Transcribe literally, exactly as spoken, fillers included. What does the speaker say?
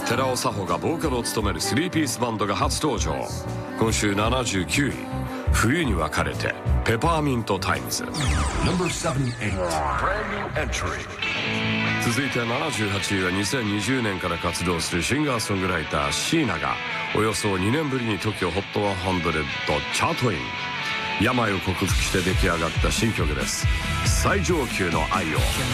寺尾佐穂がボーカルを務めるスリーピースバンドが初登場。今週ななじゅうきゅうい、冬に分かれてペパーミントタイムズ。 続いてななじゅうはちいはにせんにじゅうねんから活動するシンガーソングライター椎名がおよそにねんぶりに トキオ ホットひゃくチャートイン。病を克服して出来上がった新曲です。最上級の愛を。